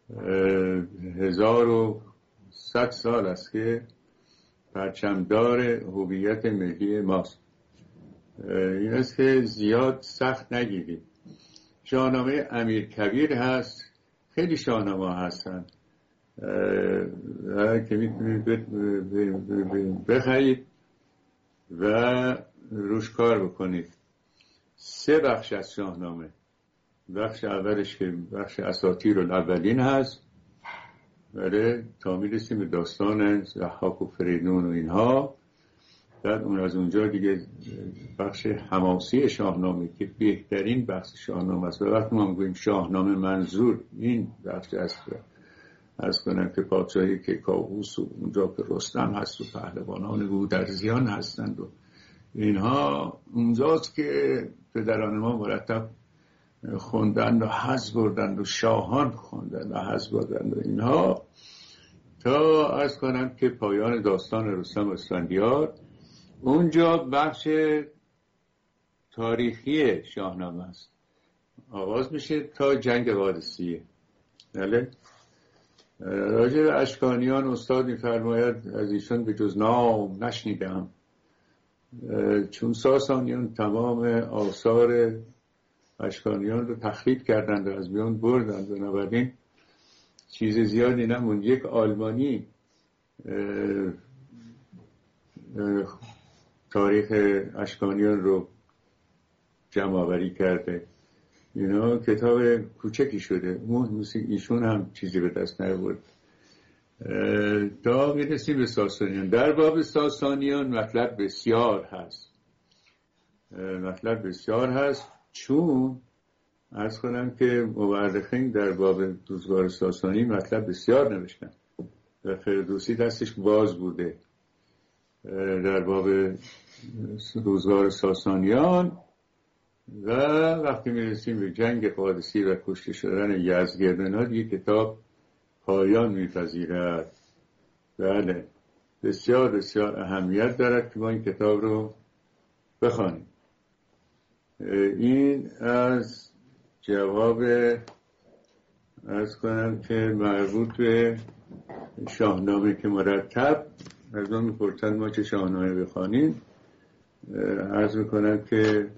1100 سال است که پرچمدار هویت ملی ماست. این است که زیاد سخت نگیرید. شاهنامه امیرکبیر هست، خیلی شاهنامه هستن که میتونید بخرید و روش کار بکنید. 3 بخش از شاهنامه. بخش اولش که بخش اساطیر الاولین هست، بله، تا میرسیم به داستان ضحاک و فریدون و اینها. بعد اون از اونجا دیگه بخش حماسی شاهنامه که بهترین بخش شاهنامه است. و وقتی ما میگویم شاهنامه منظور این بخش است، از کنم که پادشاهی که کاووس و اونجا که رستم هست و پهلوانان گودرزیان هستند و اینها، اونجاست که پدران ما مرتب خوندند و حظ بردند و شاهان خوندند و حظ بردند و اینها، تا از کنم که پایان داستان رستم و اسفندیار. اونجا بخش تاریخی شاهنامه است، آغاز میشه تا جنگ قادسیه. بله، راجع به اشکانیان استاد میفرماید از ایشون به جز نام نشنیدم، چون ساسانیان تمام آثار اشکانیان رو تخریب کردند و از میان بردند، بنابراین چیز زیادی نموند. یک آلمانی تاریخ اشکانیان رو جمع آوری کرده. اینا کتاب کوچکی شده، ایشون هم چیزی به دست نیاورد. تا میرسیم به ساسانیان. در باب ساسانیان مطلب بسیار هست، چون عرض کنم که مورخین در باب روزگار ساسانی مطلب بسیار نوشتن و فردوسی دستش باز بوده در باب روزگار ساسانیان. و وقتی میرسیم به جنگ قادسی و کشته شدن یزدگردن‌ها، دیگه کتاب پایان میپذیرد. بله، بسیار بسیار اهمیت دارد که ما این کتاب رو بخوانیم. این از جواب عرض کنم که مربوط به شاهنامه که مرتب از ما میپرسند ما چه شاهنامه بخوانیم. عرض میکنم که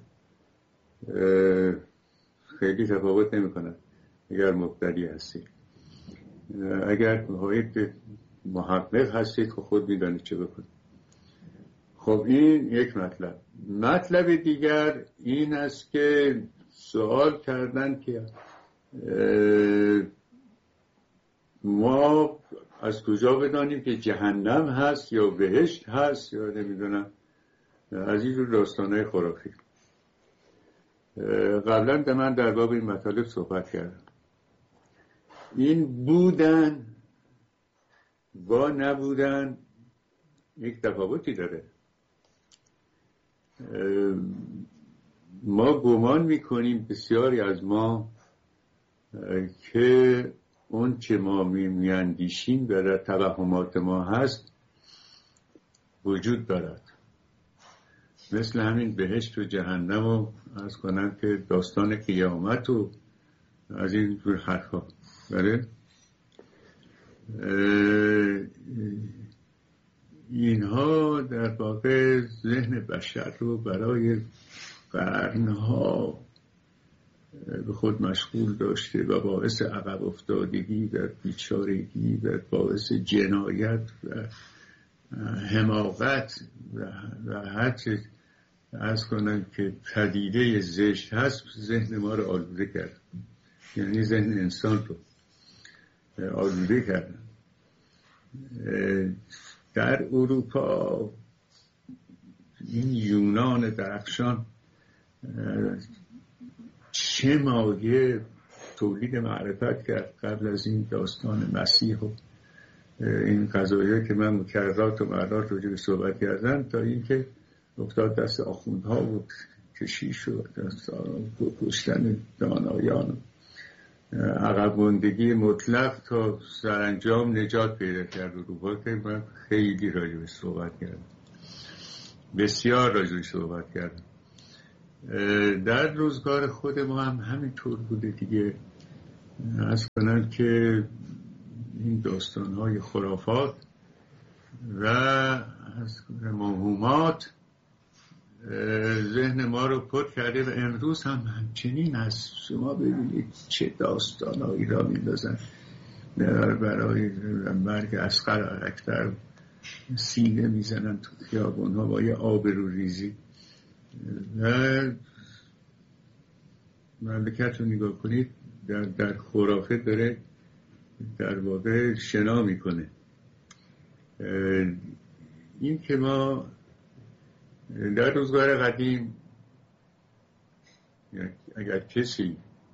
خیلی تفاوت نمیکنه اگر مبتدی هستید. اگر محقق هستید که خود میدانید چه بکنید. خب این یک مطلب دیگر این است که سوال کردن که ما از کجا بدانیم که جهنم هست یا بهشت هست یا نمیدونم از این جور داستانهای خرافی. قبلا من در باب این مطالب صحبت کردم. این بودن با نبودن یک تفاوتی داره. ما گمان میکنیم، بسیاری از ما، که اون چه ما میاندیشیم و در توهمات ما هست وجود دارد، مثل همین بهشت و جهنم و عرض کنم که داستان قیامت و از این جور حرفا. بله، اینها در واقع ذهن بشر رو برای قرنها به خود مشغول داشته و باعث عقب افتادگی و بیچارگی و باعث جنایت و حماقت و حتی عرض کنم که پدیده زشت هست ذهن ما رو آلوده کرد. یعنی ذهن انسان رو آلوده کردن. در اروپا این یونان درخشان چه مایه تولید معرفت کرد قبل از این داستان مسیح و این قضایایی که من مکررات و مرات راجع به صحبت کردم، تا اینکه افتاد دست آخوندها و کشیش و کشتن دانایان، عقب ماندگی مطلق تا سرانجام نجات پیدا کرد اروپا، که من خیلی راجع به صحبت کردم، بسیار راجع به صحبت کردم. در روزگار خود ما هم همینطور بوده دیگه. از کنم که این داستان‌های خرافات و از موهومات ذهن ما رو پر کرده و امروز هم همچنین هست. شما ببینید چه داستان‌هایی را می‌اندازن برای مرگ اصغر اکبر، سینه میزنن تو خیابان‌ها با یه آبروریزی. و مملکت رو نگاه کنید در خرافه داره در واقع شنا میکنه. این که ما در روزگار قدیم اگر کسی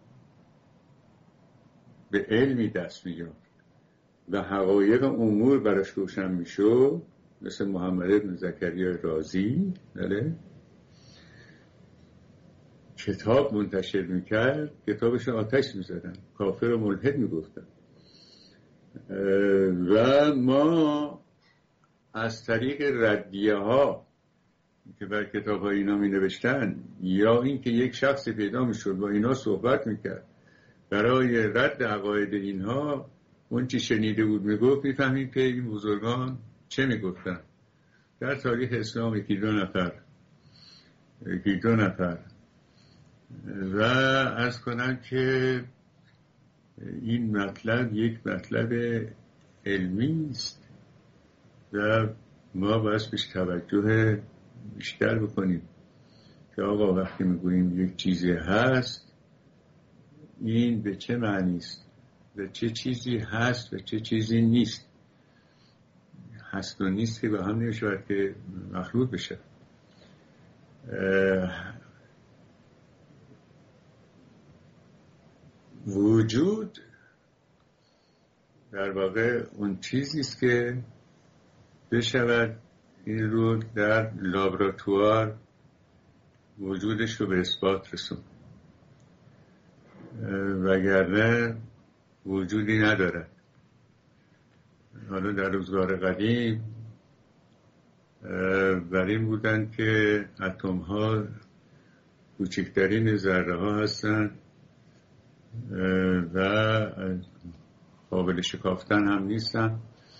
به علمی دست می‌یافت و حقایق امور براش روشن میشد، مثل محمد بن زکریا رازی، کتاب منتشر میکرد، کتابش آتش میزدن، کافر و ملحد میگفتن. و ما از طریق ردیه ها که بر کتاب ها اینا می نوشتن، یا این که یک شخصی پیدا می شد با اینا صحبت می کرد برای رد عقاید اینها، اون چی شنیده بود می گفت، می فهمید که این بزرگان چه می گفتن. در تاریخ اسلام یکی دو نفر و عرض کنم که این مطلب یک مطلب علمی است و ما باید بهش توجه بیشتر بکنیم که آقا وقتی میگوییم یک چیزی هست، این به چه معنی است و چه چیزی هست و چه چیزی نیست. هست و نیست که با هم نمیشه که مخلوط بشه. وجود در واقع اون چیزی است که بشود این رو در لابراتوار وجودش رو به اثبات رسون، وگرنه وجودی ندارد. حالا در روزگار قدیم بر این بودن که اتم ها کوچکترین ذره ها هستن و قابل شکافتن هم نیستن.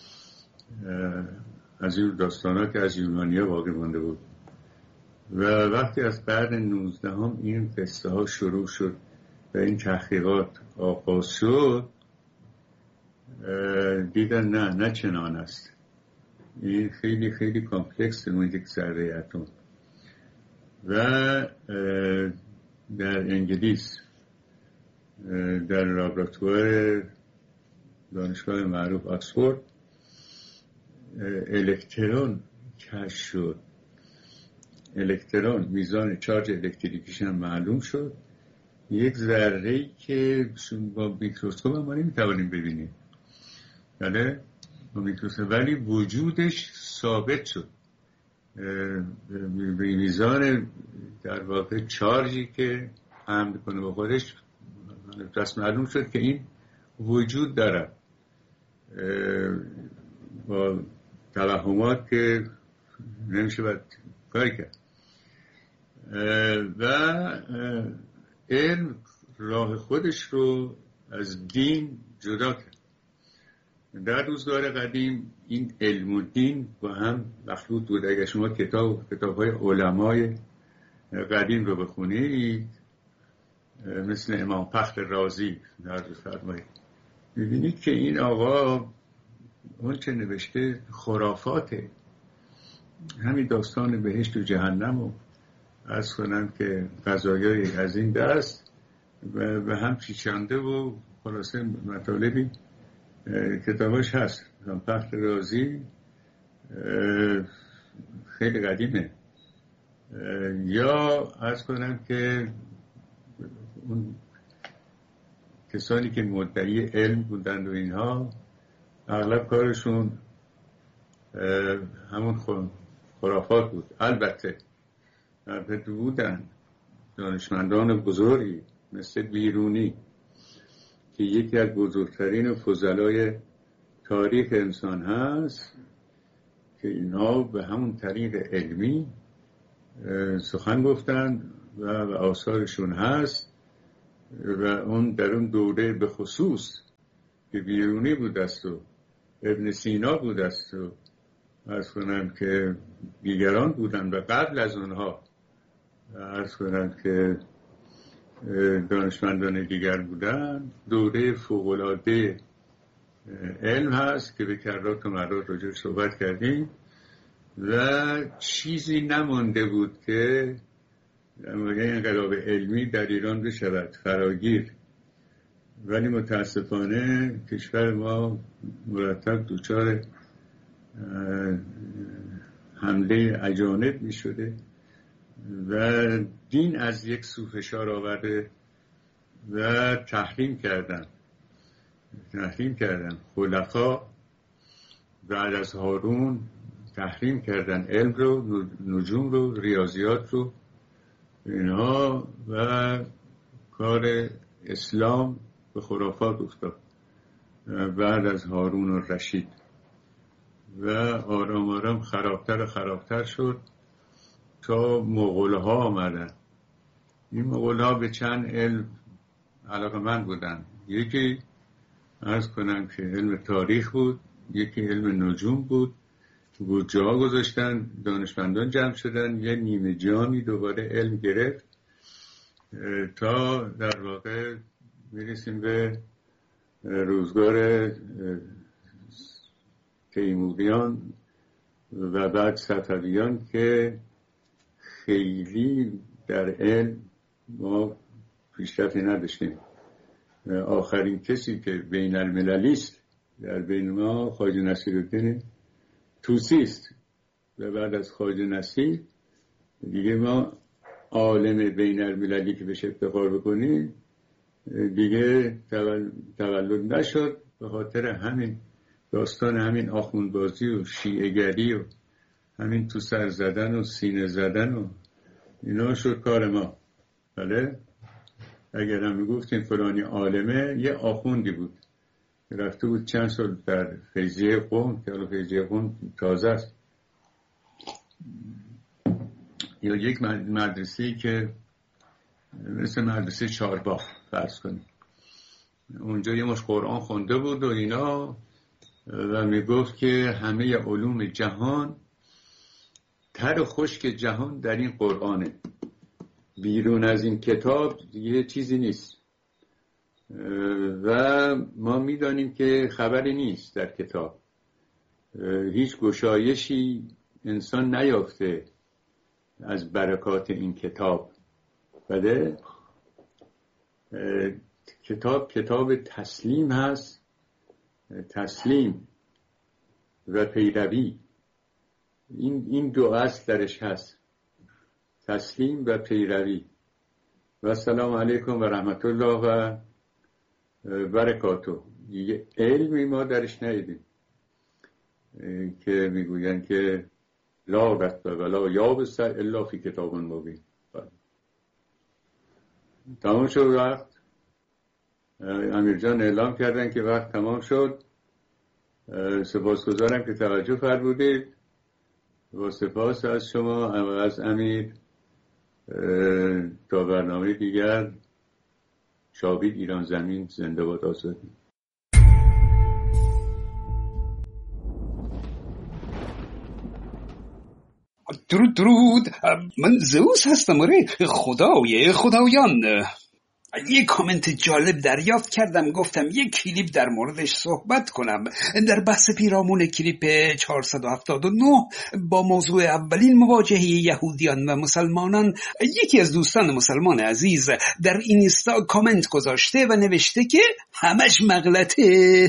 از این داستان ها که از یونانی ها باقی مانده بود. و وقتی از قرن 19 هم این قصه ها شروع شد و این تحقیقات آغاز شد، دیدن نه چنان است. این خیلی خیلی کامپلکس اون یک ذره اتم. و در انگلیس در لابراتوار دانشگاه معروف آکسفورد الکترون کشف شد. الکترون میزان چارج الکتریکیش هم معلوم شد. یک ذره‌ای که با میکروسکوپ ما نمیتوانیم ببینیم، بله با میکروسکوپ، ولی وجودش ثابت شد. میزان در واقع چارجی که حمل کنه با خودش دست معلوم شد که این وجود داره با توهمات که نمیشه باید کاری کرد. و علم راه خودش رو از دین جدا کرد. در روزگار قدیم این علم و دین با هم مخلوط بود. اگر شما کتاب‌های علمای قدیم رو بخونید، مثل امام فخر رازی نرد فرمایید، می‌بینید که این آقا اون چه نوشته خرافاته. همین داستان بهشت و جهنم رو عرض کنم که قضایای از این دست و هم پیچانده و خلاصه مطالبی کتاباش هست. امام فخر رازی خیلی قدیمه. یا عرض کنم که اون کسانی که مدعی علم بودند و اینها اغلب کارشون همون خرافات بود. البته بودن دانشمندان بزرگی مثل بیرونی که یکی از بزرگترین فضلای تاریخ انسان هست، که اینا به همون طریق علمی سخن گفتن و آثارشون هست و اون در اون دوره به خصوص که بیرونی بود است و ابن سینا بود است و عرض کنم که دیگران بودن و قبل از اونها عرض کنم که دانشمندان دیگر بودن، دوره فوق‌العاده علم هست که به کرات و مرات راجع صحبت کردیم و چیزی نمانده بود که در مورد انقلاب علمی در ایران بشود فراگیر. ولی متاسفانه کشور ما مرتب دچار حمله اجانب می شده و دین از یک سو فشار آورده و تحریم کردن خلفا بعد از هارون تحریم کردن علم رو، نجوم رو، ریاضیات رو، اینها، و کار اسلام به خرافات افتاد بعد از هارون و رشید و آرام آرام خرابتر شد تا مغول‌ها آمدن. این مغول‌ها به چند علم علاقه‌مند بودن. یکی عرض کنم که علم تاریخ بود، یکی علم نجوم بود. جا گذاشتن، دانشمندان جمع شدن، یه نیمه جامی دوباره علم گرفت تا در واقع میرسیم به روزگار تیموریان و بعد صفویان که خیلی در علم ما پیشرفتی نداشتیم. آخرین کسی که بین المللی است در بین ما خواجه نصیرالدین طوسی است و بعد از خواجه نصیر دیگه ما عالم بین المللی که بهش افتخار بکنیم دیگه تولد نشد، به خاطر همین داستان همین آخوندبازی و شیعه‌گری و همین تو سر زدن و سینه زدن و اینا شد کار ما. بله، اگر هم میگفتیم فلانی عالمه، یه آخوندی بود رفته بود چند سال در فیضیه قم، که حالا فیضیه قم تازه است، یا یک مدرسه‌ای که مثل مدرسه چارباغ فرض کنیم، اونجا یه مش قرآن خونده بود و اینا و میگفت که همه علوم جهان، تر و خشک جهان در این قرآنه، بیرون از این کتاب یه چیزی نیست و ما میدانیم که خبری نیست در کتاب، هیچ گشایشی انسان نیافته از برکات این کتاب. بله، کتاب تسلیم هست، تسلیم و پیروی، این دو اصل درش هست، تسلیم و پیروی. و السلام علیکم و رحمت الله و برکاته. یه علمی ما درش ندیدیم که میگوین که لا رتب ولا یابس الا فی کتاب مبین. تمام شد وقت. امیر جان اعلام کردن که وقت تمام شد. سپاسگزارم که توجه فرمودید. با سپاس از شما و از امیر. تا برنامه دیگر، شابید ایران زمین، زنده باد آزادی. درود. من زئوس هستم. آره، خدای خدایان. یه کامنت جالب دریافت کردم، گفتم یه کلیپ در موردش صحبت کنم. در بحث پیرامون کلیپ 479 با موضوع اولین مواجهه یهودیان و مسلمانان، یکی از دوستان مسلمان عزیز در اینستا کامنت گذاشته و نوشته که همش مغلطه.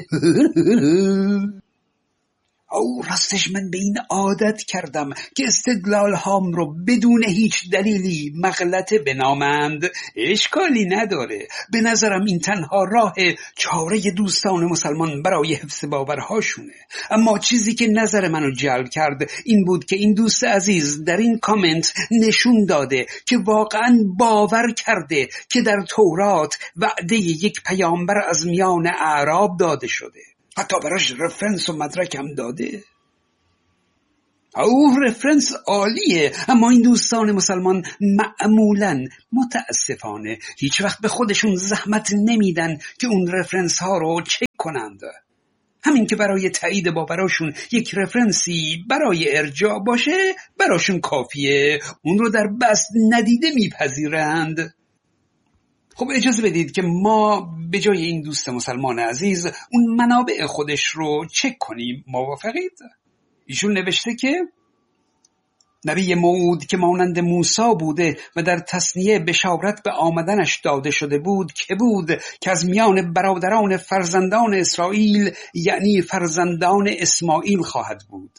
او راستش من به این عادت کردم که استدلال هام رو بدون هیچ دلیلی مغلطه بنامند. اشکالی نداره. به نظرم این تنها راه چاره دوستان مسلمان برای حفظ باورهاشونه. اما چیزی که نظر منو جلب کرد این بود که این دوست عزیز در این کامنت نشون داده که واقعا باور کرده که در تورات وعده یک پیامبر از میان اعراب داده شده. حتی براش رفرنس و مدرک هم داده. رفرنس عالیه، اما این دوستان مسلمان معمولاً متاسفانه هیچ وقت به خودشون زحمت نمیدن که اون رفرنس ها رو چک کنند. همین که برای تایید باوراشون یک رفرنسی برای ارجاع باشه براشون کافیه، اون رو در بست ندیده میپذیرند. خب اجازه بدید که ما به جای این دوست مسلمان عزیز اون منابع خودش رو چک کنیم. موافقید؟ ایشون نوشته که نبی موعود که مانند موسی بوده و در تثنیه بشارت به آمدنش داده شده بود که بود که از میان برادران فرزندان اسرائیل یعنی فرزندان اسماعیل خواهد بود.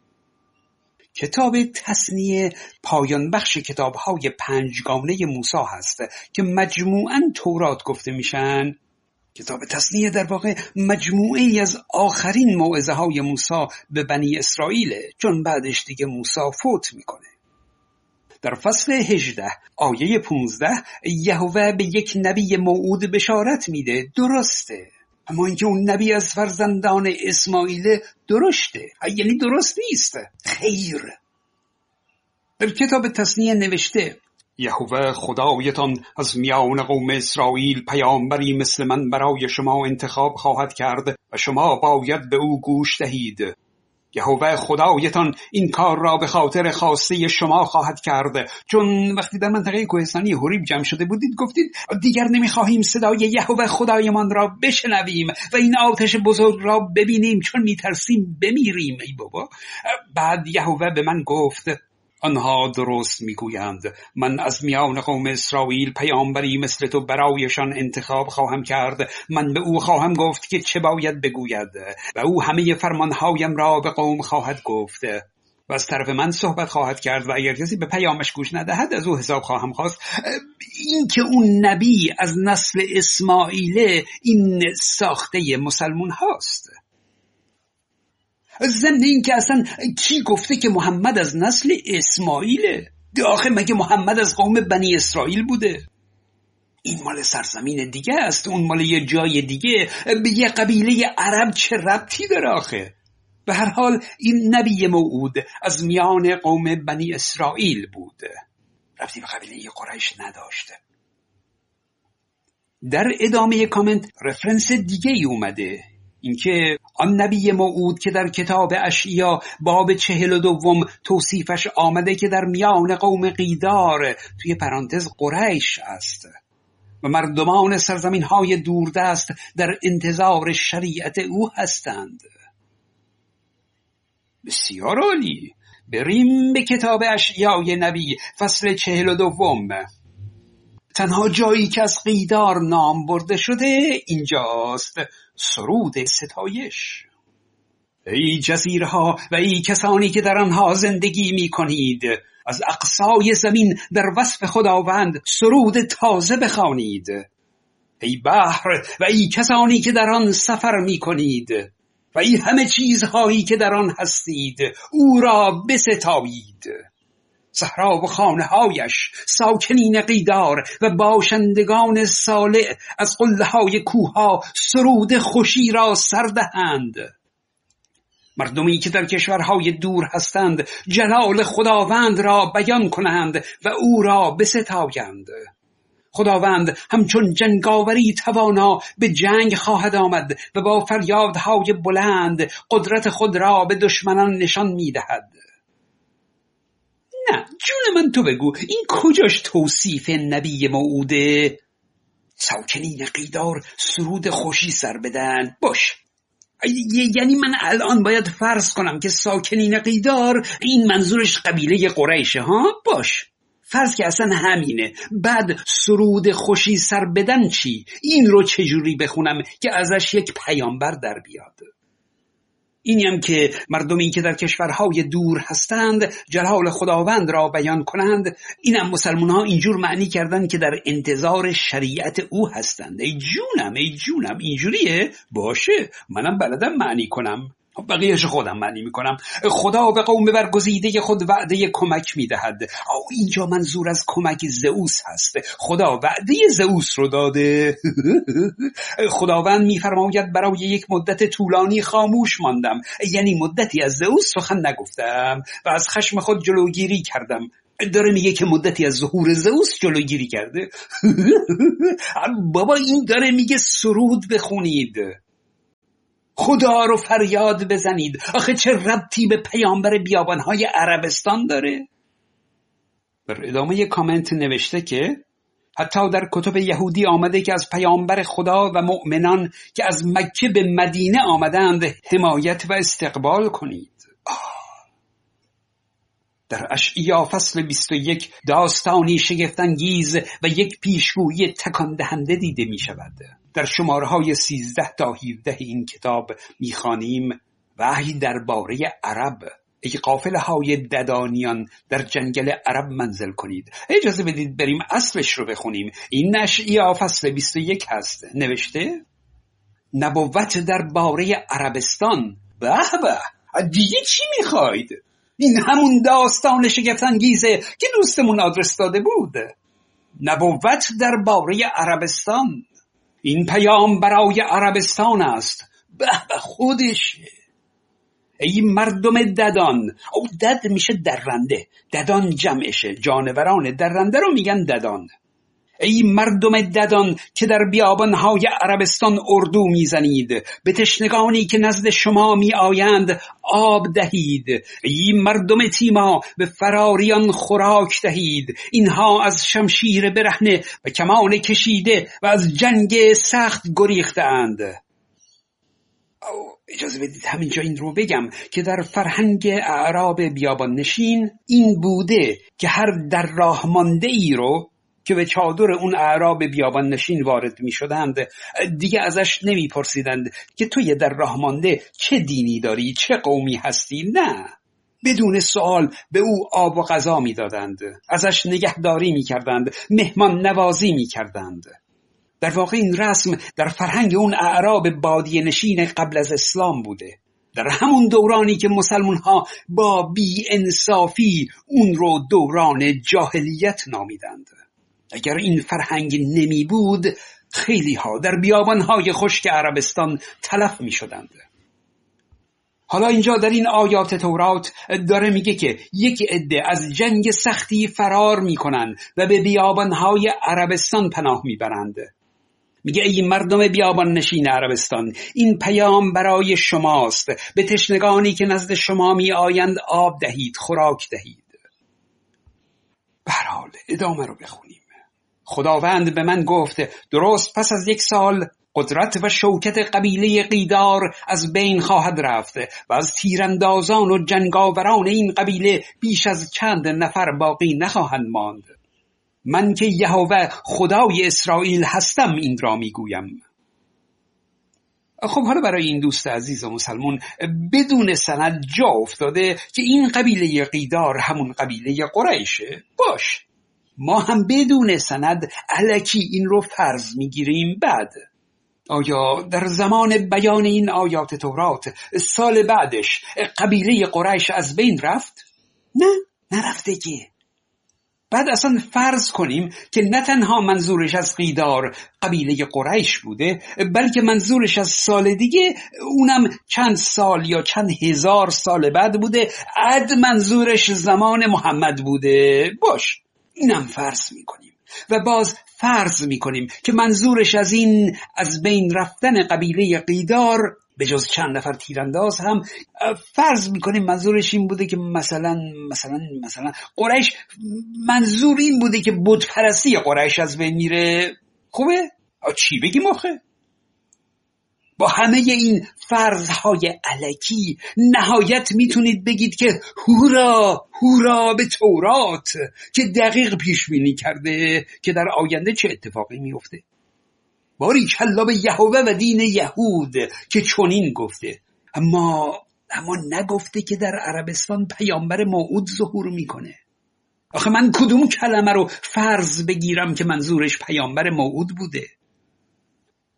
کتاب تثنیه پایان بخش کتاب‌های 5 گانه موسی هست که مجموعاً تورات گفته میشن. کتاب تثنیه در واقع مجموعه‌ای از آخرین موعظه‌های موسی به بنی اسرائیل، چون بعدش دیگه موسی فوت میکنه. در فصل 18 آیه 15 یهوه به یک نبی موعود بشارت میده، درسته، اما اینکه اون نبی از فرزندان اسماعیل درسته، یعنی درست نیست. خیر. در کتاب تثنیه نوشته یهوه خدایتان از میان قوم اسرائیل پیامبری مثل من برای شما انتخاب خواهد کرد و شما باید به او گوش دهید. یهوه خدایتان این کار را به خاطر خواسته شما خواهد کرد، چون وقتی در منطقه کوهستانی حوریب جمع شده بودید گفتید دیگر نمیخواهیم صدای یهوه خدایمان را بشنویم و این آتش بزرگ را ببینیم چون میترسیم بمیریم. ای بابا. بعد یهوه به من گفت آنها درست میگویند، من از میان قوم اسرائیل پیامبری مثل تو برایشان انتخاب خواهم کرد. من به او خواهم گفت که چه باید بگوید و او همه فرمانهایم را به قوم خواهد گفت و از طرف من صحبت خواهد کرد و اگر کسی به پیامش گوش ندهد از او حساب خواهم خواست. این که اون نبی از نسل اسماعیل این ساخته مسلمون هاست. ضمن این که اصلا کی گفته که محمد از نسل اسماعیله؟ آخه مگه محمد از قوم بنی اسرائیل بوده؟ این مال سرزمین دیگه است، اون مال یه جای دیگه، به یه قبیله عرب چه ربطی داره آخه؟ به هر حال این نبی موعود از میان قوم بنی اسرائیل بود، ربطی به قبیله قریش نداشته. در ادامه کامنت رفرنس دیگه ای اومده، اینکه آن نبی موعود که در کتاب اشعیا باب 42 توصیفش آمده که در میان قوم قیدار توی پرانتز قریش است و مردمان سرزمین های دوردست در انتظار شریعت او هستند. بسیار عالی. بریم به کتاب اشعیای نبی فصل 42. تنها جایی که از قیدار نام برده شده اینجاست. سرود ستایش. ای جزیره ها و ای کسانی که در آنها زندگی می کنید، از اقصای زمین در وصف خداوند سرود تازه بخوانید. ای بحر و ای کسانی که در آن سفر می کنید و ای همه چیزهایی که در آن هستید، او را بستایید. صحرا و خانه‌هایش، ساکنین قیدار و باشندگان صالح از قله‌های کوه‌ها سرود خوشی را سر دهند. مردمی که در کشورهای دور هستند جلال خداوند را بیان کنند و او را بستایند. خداوند همچون جنگاوری توانا به جنگ خواهد آمد و با فریادهای بلند قدرت خود را به دشمنان نشان می‌دهد. نه جون من تو بگو، این کجاش توصیف نبی موعوده؟ ساکنین قیدار سرود خوشی سر بدن. باش، یعنی من الان باید فرض کنم که ساکنین قیدار این منظورش قبیله قریشه ها؟ باش، فرض که اصلا همینه. بعد سرود خوشی سر بدن چی؟ این رو چجوری بخونم که ازش یک پیامبر در بیاد؟ اینیم که مردمی که در کشورهای دور هستند جلال خداوند را بیان کنند. اینم مسلمان ها اینجور معنی کردن که در انتظار شریعت او هستند. ای جونم اینجوریه؟ باشه، منم بلدم معنی کنم. بقیهش خودم معنی میکنم. خدا به قوم برگزیده خود وعده کمک میدهد. اینجا منظور از کمک زئوس هست. خدا وعده زئوس رو داده. خداوند میفرماید برای یک مدت طولانی خاموش ماندم، یعنی مدتی از زئوس سخن نگفتم و از خشم خود جلوگیری کردم. داره میگه که مدتی از ظهور زئوس جلوگیری کرده. بابا این داره میگه سرود بخونید، خدا رو فریاد بزنید. آخه چه ربطی به پیامبر بیابانهای عربستان داره؟ در ادامه کامنت نوشته که حتی در کتب یهودی آمده که از پیامبر خدا و مؤمنان که از مکه به مدینه آمدند حمایت و استقبال کنید. در اشعیا فصل 21 داستانی شگفت‌انگیز و یک پیشگویی تکان دهنده دیده می شود. در شماره‌های 13 تا 17 این کتاب می خوانیم: وحی درباره عرب. ای قافله‌های ددانیان در جنگل عرب منزل کنید. اجازه بدید بریم اصلش رو بخونیم. این اشعیا فصل 21 هست. نوشته نبوت درباره عربستان. به به، دیگه چی میخواید؟ این همون داستان شگفت‌انگیزه که دوستمون آدرس داده بود. نبوت درباره عربستان. این پیام برای عربستان است. به خودشه. ای مردم ددان. او دد میشه درنده، ددان جمعشه، جانوران درنده رو میگن ددان. ای مردم ددان که در بیابانهای عربستان اردو میزنید، به تشنگانی که نزد شما می آیند آب دهید. ای مردم تیما به فراریان خوراک دهید. اینها از شمشیر برهنه و کمان کشیده و از جنگ سخت گریختند. اجازه بدید همینجا این رو بگم که در فرهنگ اعراب بیابان نشین این بوده که هر در راه مانده ای رو که به چادر اون اعراب بیابان نشین وارد می شدند دیگه ازش نمی پرسیدند که توی در راه مانده چه دینی داری، چه قومی هستی. نه، بدون سوال به او آب و غذا می دادند، ازش نگهداری می کردند، مهمان نوازی می کردند. در واقع این رسم در فرهنگ اون اعراب بادیه نشین قبل از اسلام بوده، در همون دورانی که مسلمان ها با بی انصافی اون رو دوران جاهلیت نامیدند. اگر این فرهنگ نمی بود خیلی ها در بیابانهای خشک عربستان تلف می شدند. حالا اینجا در این آیات تورات داره میگه که یک عده از جنگ سختی فرار می کنند و به بیابانهای عربستان پناه می برند. میگه ای مردم بیابان نشین عربستان، این پیام برای شماست. به تشنگانی که نزد شما می آیند آب دهید، خوراک دهید. به هر حال ادامه رو بخونیم. خداوند به من گفت درست پس از 1 سال قدرت و شوکت قبیله قیدار از بین خواهد رفت و از تیراندازان و جنگاوران این قبیله بیش از چند نفر باقی نخواهند ماند. من که یهوه خدای اسرائیل هستم این را میگویم. خب حالا برای این دوست عزیز و مسلمون بدون سند جا افتاده که این قبیله قیدار همون قبیله قریشه. باش، ما هم بدون سند الکی این رو فرض میگیریم. بعد آیا در زمان بیان این آیات تورات سال بعدش قبیله قریش از بین رفت؟ نه، نرفته که. بعد اصلا فرض کنیم که نه تنها منظورش از قیدار قبیله قریش بوده، بلکه منظورش از سال دیگه، اونم چند سال یا چند هزار سال بعد بوده، منظورش زمان محمد بوده. باش، اینم فرض میکنیم و باز فرض میکنیم که منظورش از این از بین رفتن قبیله قیدار به جز چند نفر تیرانداز هم فرض میکنیم منظورش این بوده که مثلا قریش، منظور این بوده که بت پرستی قریش از بین میره. خوبه؟ چی بگیم آخه؟ با همه این فرضهای الکی نهایت میتونید بگید که هورا به تورات که دقیق پیش بینی کرده که در آینده چه اتفاقی میفته. باریکلا به یهوه و دین یهود که چنین گفته، اما نگفته که در عربستان پیامبر موعود ظهور میکنه. آخه من کدوم کلمه رو فرض بگیرم که منظورش پیامبر موعود بوده؟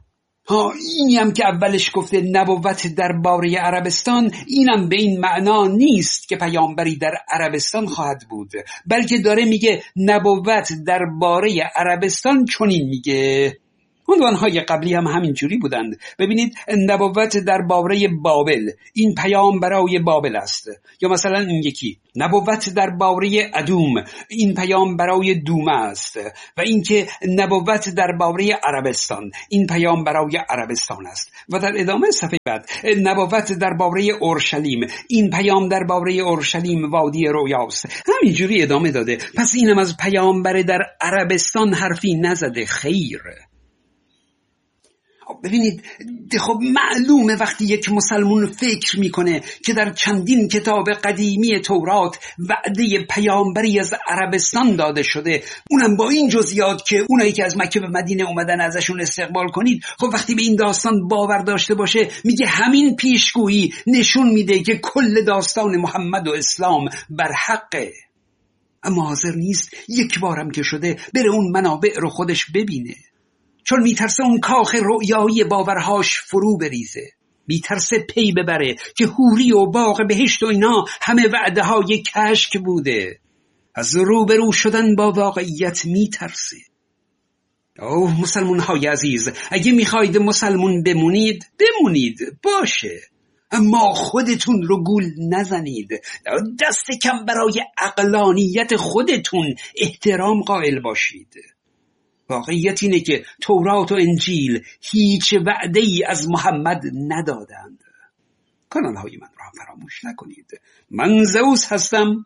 اینی هم که اولش گفته نبوت درباره عربستان، اینم به این معنا نیست که پیامبری در عربستان خواهد بود، بلکه داره میگه نبوت درباره عربستان چنین میگه. عنوانهای قبلی هم همین جوری بودند. ببینید، نبوت درباره بابل، این پیام برای بابل است. یا مثلا این یکی نبوت درباره ادوم، این پیام برای دومه است. و اینکه نبوت درباره عربستان، این پیام برای عربستان است. و در ادامه صفحه بعد نبوت درباره اورشلیم، این پیام درباره اورشلیم وادی رویاست. همینجوری ادامه داده. پس اینم از پیامبر در عربستان حرفی نزده. خیر. ببینید، خب معلومه وقتی یک مسلمون فکر میکنه که در چندین کتاب قدیمی تورات وعده پیامبری از عربستان داده شده، اونم با این جزئیات که اونایی که از مکه به مدینه اومدن ازشون استقبال کنید، خب وقتی به این داستان باور داشته باشه، میگه همین پیشگویی نشون میده که کل داستان محمد و اسلام بر حقه. اما حاضر نیست یک بارم که شده بره اون منابع رو خودش ببینه، چون میترسه اون کاخ رؤیایی باورهاش فرو بریزه. میترسه پی ببره که حوری و باغ بهشت و اینا همه وعده های کشک بوده. از روبرو شدن با واقعیت میترسه. مسلمون های عزیز، اگه میخواید مسلمون بمونید باشه، اما خودتون رو گول نزنید. دست کم برای عقلانیت خودتون احترام قائل باشید. واقعیت اینه که تورات و انجیل هیچ وعده ای از محمد ندادند. کانال های من رو هم فراموش نکنید. من زئوس هستم.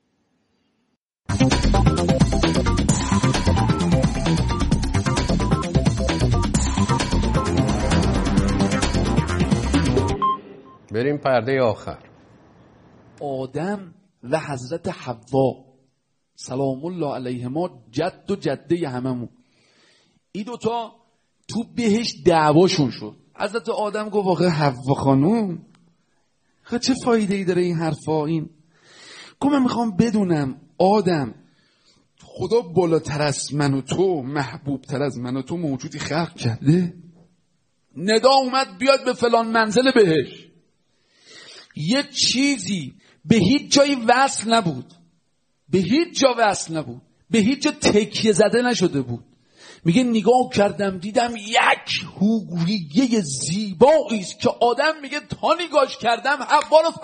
بریم پرده آخر. آدم و حضرت حوا سلام الله علیهما، جد و جده هممون، این دوتا تو بهشت دعواشون شد. حضرت آدم گفت آخه حوا خانوم چه فایده ای داره این حرفا؟ این گفت من میخوام بدونم آدم، خدا بالاتر از من و تو، محبوب تر از من و تو موجودی خلق کرده؟ ندا اومد بیاد به فلان منزل بهشت، یه چیزی به هیچ جایی وصل نبود، به هیچ جا وصل نبود، به هیچ جا تکیه زده نشده بود. میگه نگاه کردم دیدم یک حوریه زیبایی است که آدم میگه تا نگاش کردم حوا رو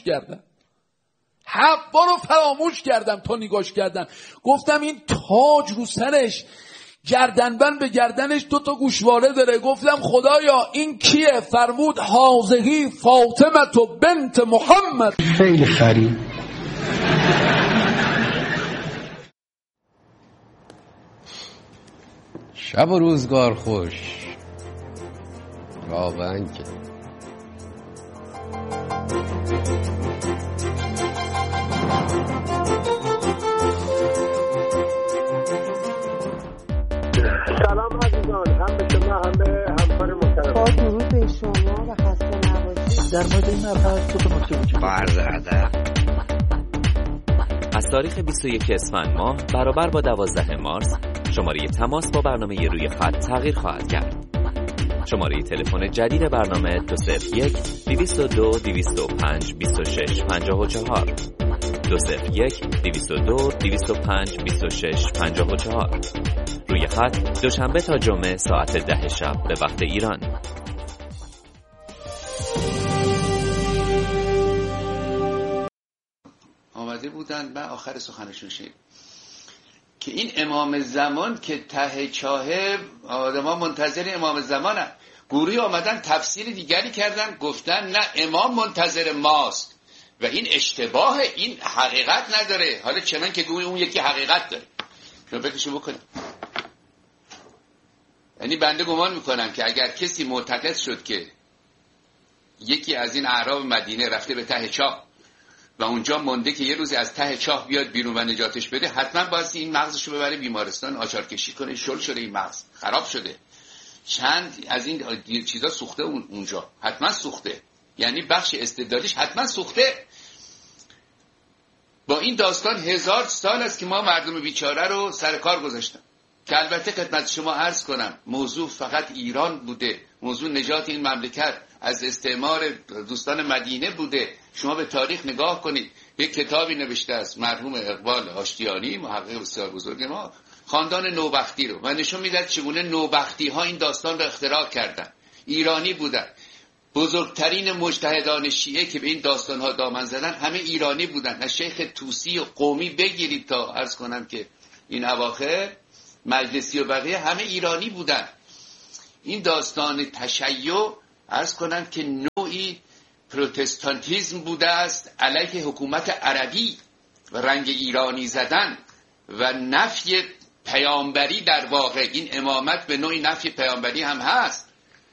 فراموش کردم تا نگاش کردم. گفتم این تاج رو سرش، گردنبند به گردنش 2 گوشواره داره. گفتم خدایا این کیه؟ فرمود هذه فاطمه بنت محمد. خیلی خری. شب و روزگار خوش. واقعا که سلام عزیزان، هم به شما هم به همکار محترم. با درود به شما و خسته نباشید. در مورد این مبحث تو نکته وجود داره. از تاریخ 21 اسفند ماه برابر با 12 مارس شماره تماس با برنامه روی خط تغییر خواهد کرد. شماره تلفن جدید برنامه 201 202 205 26 54 201 202 205 26 54. روی خط دوشنبه تا جمعه ساعت 10 شب به وقت ایران. آمده بودند و آخر سخنشون شد که این امام زمان که ته چاهه آدما منتظر امام زمانن. گروهی آمدن تفسیر دیگری کردن، گفتن نه امام منتظر ماست و این اشتباه، این حقیقت نداره. حالا چنان که گوی اون یکی حقیقت داره. شما فکرشو بکنید. یعنی بنده گمان میکنم که اگر کسی معتقد شد که یکی از این اعراب مدینه رفته به ته چاه و اونجا مونده که یه روزی از ته چاه بیاد بیرون و نجاتش بده، حتما باید این مغزشو ببره بیمارستان آچار کشی کنه. شل شده این مغز، خراب شده. چند از این چیزا سوخته اونجا، حتما سوخته. یعنی بخش استدلالیش حتما سوخته. با این داستان 1000 سال است که ما مردم بیچاره رو سر کار گذاشتیم. که البته خدمت شما عرض کنم موضوع فقط ایران بوده، موضوع نجات این مملکت از استعمار دوستان مدینه بوده. شما به تاریخ نگاه کنید، یک کتابی نوشته است مرحوم اقبال آشتیانی، محقق بسیار بزرگ ما، خاندان نوبختی رو، و نشون میداد چگونه نوبختی ها این داستان رو اختراع کردن. ایرانی بودن. بزرگترین مجتهدان شیعه که به این داستان ها دامن زدن همه ایرانی بودن، از شیخ طوسی و قومی بگیرید تا عرض کنم که این اواخر مجلسی و بقیه همه ایرانی بودن. این داستان تشیع عرض کنم که نوعی پروتستانتیزم بوده است علیه حکومت عربی و رنگ ایرانی زدن و نفی پیامبری. در واقع این امامت به نوعی نفی پیامبری هم هست،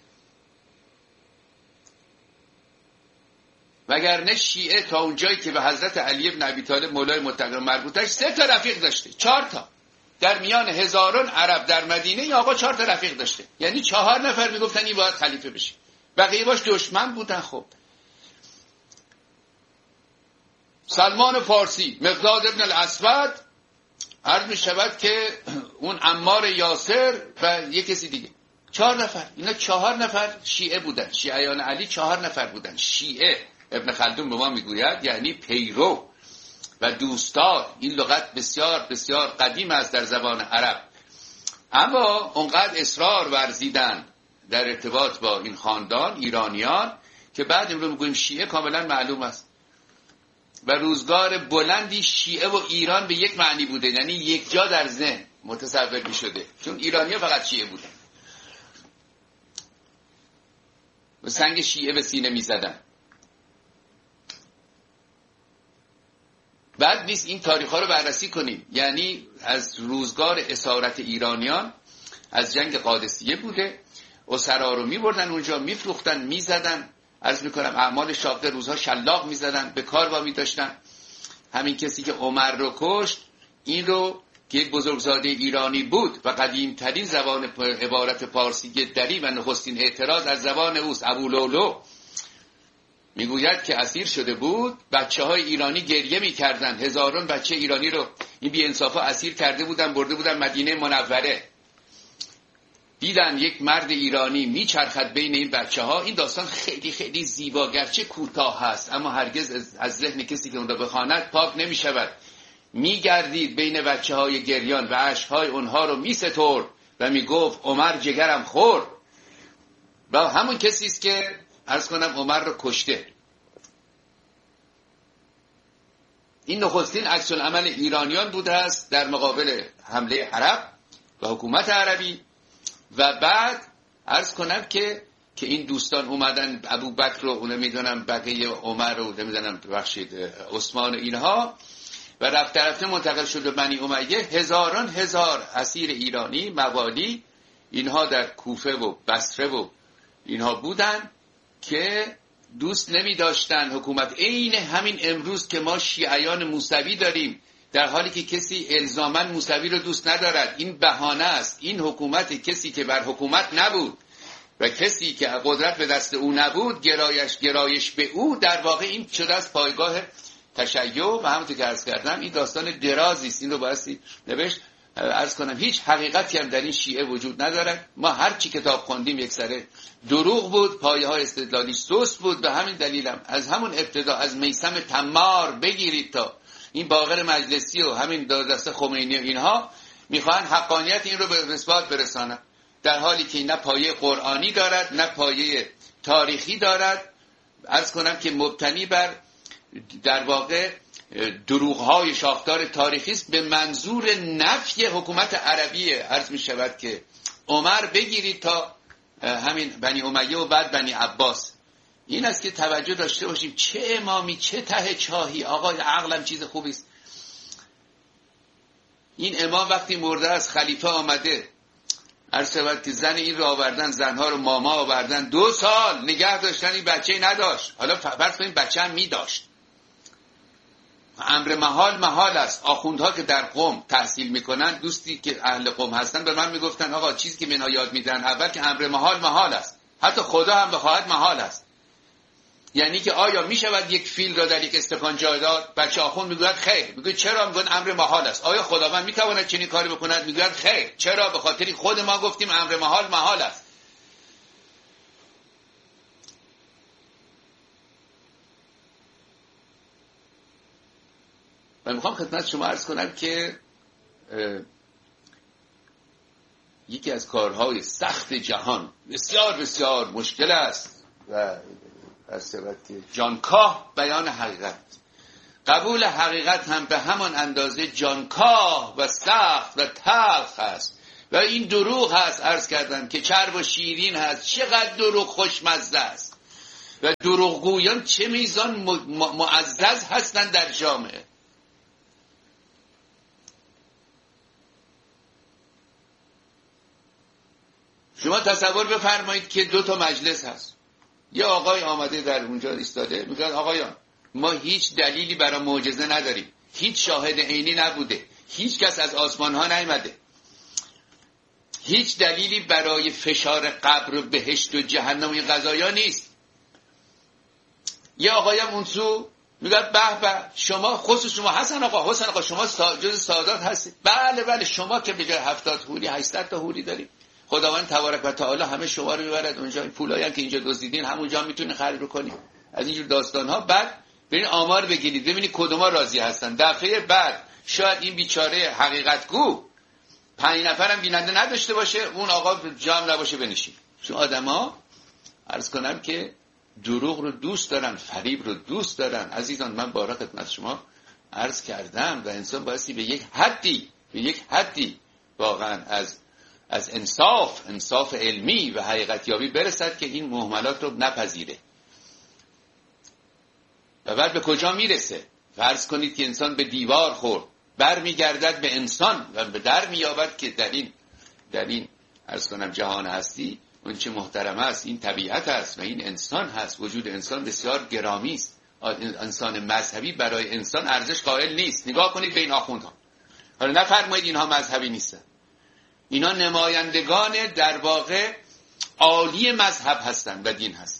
وگرنه شیعه تا اونجایی که به حضرت علی بن ابی طالب مولای متقی مربوطش 3 تا رفیق داشته، 4 تا در میان هزاران عرب در مدینه این آقا 4 تا رفیق داشته، یعنی 4 نفر میگفتن این باید خلیفه بشه، بقیه باش دشمن بودن. خب سلمان فارسی، مقداد ابن الاسود، عرض می شود که اون عمار یاسر و یک کسی دیگه، 4 نفر. اینا 4 نفر شیعه بودن، شیعیان علی 4 نفر بودن. شیعه ابن خلدون به ما میگوید یعنی پیرو و دوستار. این لغت بسیار بسیار قدیم است در زبان عرب، اما اونقدر اصرار ورزیدن در ارتباط با این خاندان ایرانیان که بعد امروز میگوییم شیعه کاملا معلوم است. و روزگار بلندی شیعه و ایران به یک معنی بوده، یعنی یک جا در ذهن متصور میشده، چون ایرانی‌ها فقط شیعه بودن و سنگ شیعه به سینه میزدن. بعد نیست این تاریخ ها رو بررسی کنیم، یعنی از روزگار اسارت ایرانیان از جنگ قادسیه بوده، اسرا رو میبردن اونجا میفروختن میزدن، عرض میکنم اعمال شاقه، روزها شلاق میزدن، به کار وامی داشتن. همین کسی که عمر رو کشت، این رو که یک بزرگزاده ایرانی بود و قدیمترین زبان عبارت پارسی دری و نخستین اعتراض از زبان اوست، ابولولو میگوید که اسیر شده بود، بچه‌های ایرانی گریه می‌کردن، هزاران بچه ایرانی رو این بی‌انصافا اسیر کرده بودن، برده بودن مدینه منوره. دیدن یک مرد ایرانی میچرخد بین این بچه‌ها. این داستان خیلی خیلی زیبا، گرچه کوتاه هست، اما هرگز از ذهن کسی که اون رو بخواند پاک نمی‌شود. میگردید بین بچه‌های گریان و اشک‌های اونها رو میسترد و میگفت عمر جگرم خورد. و همون کسی است که عرض کنم عمر رو کشته. این نخستین عکس العمل ایرانیان بوده است در مقابل حمله عرب و حکومت عربی. و بعد عرض کنم که این دوستان اومدن، ابوبکر رو نمیدونم، بقیه عمر رو نمیدونم، ببخشید عثمان، اینها، و رفته منتقل شد به بنی امیه. هزاران هزار اسیر ایرانی موالی اینها در کوفه و بصره و اینها بودن که دوست نمی داشتن حکومت. عین همین امروز که ما شیعیان موسوی داریم، در حالی که کسی الزاماً موسوی رو دوست ندارد. این بهانه است. این حکومت کسی که بر حکومت نبود و کسی که قدرت به دست او نبود، گرایش به او، در واقع این شده از پایگاه تشیع. و همونطور که عرض کردم این داستان درازی است، این رو بایستی نوشت. عرض کنم هیچ حقیقتی هم در این شیعه وجود ندارد. ما هر چی کتاب خوندیم یک سره دروغ بود، پایه های استدلالی سست بود. به همین دلیلم از همون ابتدا از میثم تمار بگیرید تا این باقر مجلسی و همین دست خمینی و اینها میخوان حقانیت این رو به اثبات برسانن، در حالی که نه پایه قرآنی دارد نه پایه تاریخی دارد. عرض کنم که مبتنی بر در واقع دروغ‌های شاخدار تاریخی است به منظور نفی حکومت عربیه. عرض می شود که عمر بگیرید تا همین بنی امیه و بعد بنی عباس. این است که توجه داشته باشیم چه امامی چه ته چاهی. آقا عقلم چیز خوبی است. این امام وقتی مرده از خلیفه آمده، عرض شود که زن این رو آوردن، زنها رو ماما آوردن، 2 سال نگه داشتن، این بچه‌ای نداشت. حالا فرض کنیم بچه هم می داشت. امر محال است. آخوندها که در قم تحصیل میکنن، دوستی که اهل قم هستن به من میگفتن آقا چیزی که منها یاد میدن اول که امر محال است، حتی خدا هم بخواهد محال است. یعنی که آیا میشود یک فیل را در یک استکان جای داد؟ بچه آخوند میگوید خیر. میگه چرا؟ میگن امر محال است. آیا خداوند میتواند چنین کاری بکند؟ میگوید خیر. چرا؟ به خاطر خود ما گفتیم امر محال است. و میخوام خدمت شما عرض کنم که یکی از کارهای سخت جهان بسیار بسیار مشکل است و جانکاه بیان حقیقت. قبول حقیقت هم به همان اندازه جانکاه و سخت و تلخ است و این دروغ هست. عرض کردم که چرب و شیرین هست. چقدر دروغ خوشمزه است و دروغگویان چه میزان معزز هستند در جامعه. شما تصور بفرمایید که 2 مجلس هست. یه آقای آمده در اونجا ایستاده میگه آقایان ما هیچ دلیلی برای معجزه نداریم، هیچ شاهد عینی نبوده، هیچ کس از آسمان ها نیامده، هیچ دلیلی برای فشار قبر و بهشت و جهنم و این قضایا نیست. یه آقایم اون سو میگه به به شما، خصوص شما حسن آقا شما جز سادات هستید. بله شما که بجای 70 حوری 800 تا حوری دارید. خداوند تبارک و تعالی همه شما رو میبرد اونجا. این پولایی هم که اینجا دزدیدین همونجا میتونید خرید بکنید. از اینجور داستان ها بعد برین آمار بگیرید ببینید کدوما راضی هستن. دفعه بعد شاید این بیچاره حقیقتگو 5 نفرم بیننده نداشته باشه، اون آقا جمع نباشه بنشین. چون آدما عرض کنم که دروغ رو دوست دارن، فریب رو دوست دارن. عزیزان من بارها خدمت شما عرض کردم و انسان بایستی به یک حدی واقعا از انصاف علمی و حقیقت یابی برسد که این مهملات رو نپذیره. و بعد به کجا میرسه؟ فرض کنید که انسان به دیوار خورد، برمیگردد به انسان و به در میابد که در این عرض کنم جهان هستی اون چه محترم است این طبیعت است و این انسان هست. وجود انسان بسیار گرامی است. انسان مذهبی برای انسان ارزش قائل نیست. نگاه کنید به این آخوندها. حالا نفرمایید اینها مذهبی نیستن. اینا نمایندگان در واقع عالی مذهب هستند و دین هستند.